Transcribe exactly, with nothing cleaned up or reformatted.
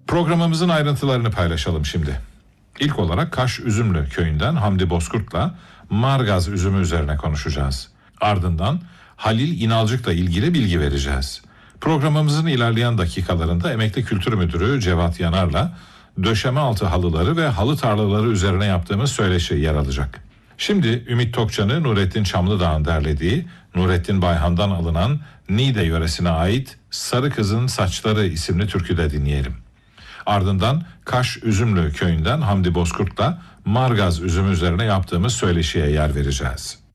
Programımızın ayrıntılarını paylaşalım şimdi. İlk olarak Kaş Üzümlü köyünden Hamdi Bozkurt'la Margaz üzümü üzerine konuşacağız. Ardından Halil İnalcık'la ilgili bilgi vereceğiz. Programımızın ilerleyen dakikalarında Emekli Kültür Müdürü Cevat Yanar'la döşeme altı halıları ve halı tarlaları üzerine yaptığımız söyleşi yer alacak. Şimdi Ümit Tokcan'ı Nurettin Çamlıdağ'ın derlediği, Nurettin Bayhan'dan alınan Niğde yöresine ait Sarı Kızın Saçları isimli türküde dinleyelim. Ardından Kaş Üzümlü köyünden Hamdi Bozkurt'la Margaz üzümü üzerine yaptığımız söyleşiye yer vereceğiz.